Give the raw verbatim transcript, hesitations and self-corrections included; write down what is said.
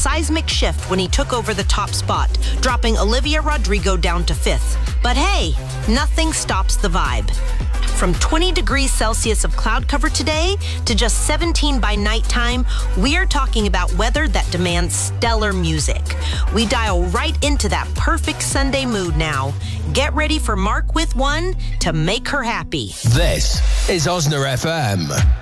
seismic shift when he took over the top spot, dropping Olivia Rodrigo down to fifth. But hey, nothing stops the vibe. From twenty degrees Celsius of cloud cover today to just seventeen by nighttime, we are talking about weather that demands stellar music. We dial right into that perfect Sunday mood now. Get ready for Mark with One to make her happy. This is Osna F M.